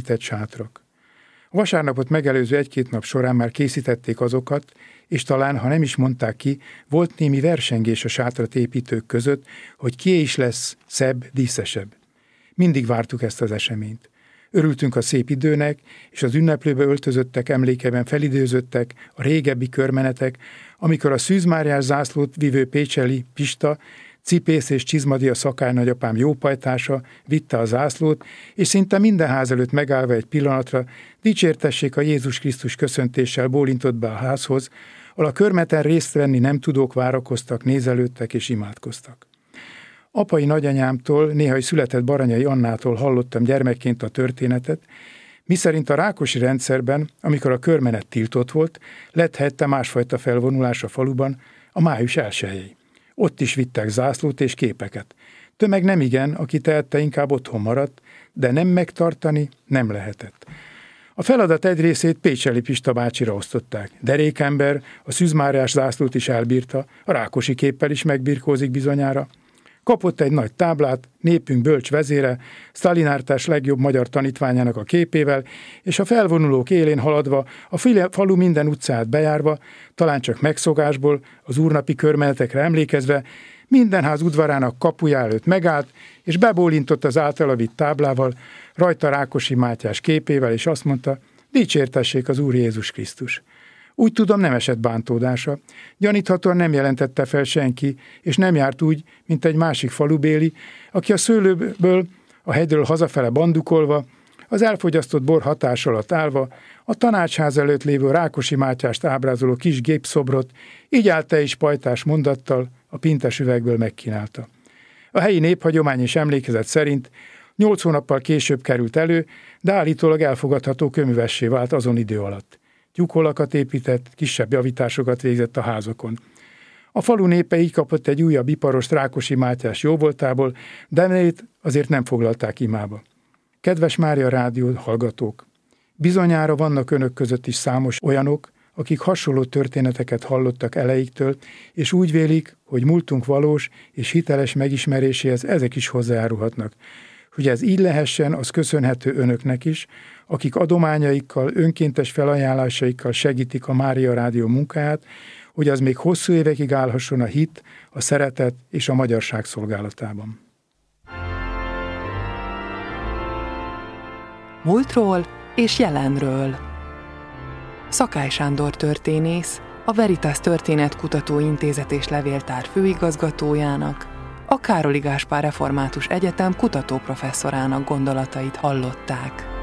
épített sátrak. A vasárnapot megelőző 1-2 nap során már készítették azokat, és talán, ha nem is mondták ki, volt némi versengés a sátrat építők között, hogy kié is lesz szebb, díszesebb. Mindig vártuk ezt az eseményt. Örültünk a szép időnek, és az ünneplőbe öltözöttek emlékeben felidőzöttek a régebbi körmenetek, amikor a Szűz-Máriás zászlót vívő pécseli Pista, Cipész és Csizmadia szakály nagyapám jópajtása vitte a zászlót, és szinte minden ház előtt megállva egy pillanatra dicsértessék a Jézus Krisztus köszöntéssel bólintott be a házhoz, ahol a körmeten részt venni nem tudók várakoztak, nézelődtek és imádkoztak. Apai nagyanyámtól, néha született Baranyai Annától hallottam gyermekként a történetet, miszerint a rákosi rendszerben, amikor a körmenet tiltott volt, lett helyette másfajta felvonulás a faluban, a május 1-jei. Ott is vittek zászlót és képeket. Tömeg nem igen, aki tehette, inkább otthon maradt, de nem megtartani nem lehetett. A feladat egy részét Pécseli Pista bácsira osztották. Derékember a Szűz-Máriás zászlót is elbírta, a rákosi képpel is megbirkózik bizonyára. Kapott egy nagy táblát, népünk bölcs vezére, Sztalinártás legjobb magyar tanítványának a képével, és a felvonulók élén haladva, a falu minden utcát bejárva, talán csak megszokásból, az úrnapi körmenetekre emlékezve, minden ház udvarának kapuja előtt megállt, és bebólintott az általa vitt táblával, rajta Rákosi Mátyás képével, és azt mondta, dicsértessék az Úr Jézus Krisztus. Úgy tudom, nem esett bántódása. Gyaníthatóan nem jelentette fel senki, és nem járt úgy, mint egy másik falubéli, aki a szőlőből, a hegyről hazafele bandukolva, az elfogyasztott bor hatás alatt állva, a tanácsház előtt lévő Rákosi Mátyást ábrázoló kis gépszobrot, így állt is pajtás mondattal a pintes üvegből megkínálta. A helyi néphagyomány és emlékezet szerint 8 hónappal később került elő, de állítólag elfogadható köművessé vált azon idő alatt. Tyúkholakat épített, kisebb javításokat végzett a házakon. A falu népe így kapott egy újabb iparost Rákosi Mátyás jóvoltából, de nevét azért nem foglalták imába. Kedves Mária Rádió hallgatók! Bizonyára vannak önök között is számos olyanok, akik hasonló történeteket hallottak elejéktől, és úgy vélik, hogy múltunk valós és hiteles megismeréséhez ezek is hozzájárulhatnak. Hogy ez így lehessen, az köszönhető önöknek is, akik adományaikkal, önkéntes felajánlásaikkal segítik a Mária Rádió munkáját, hogy az még hosszú évekig állhasson a hit, a szeretet és a magyarság szolgálatában. Múltról és jelenről. Szakály Sándor történész, a Veritas Történetkutató Intézet és Levéltár főigazgatójának, a Károli Gáspár Református Egyetem kutatóprofesszorának gondolatait hallották.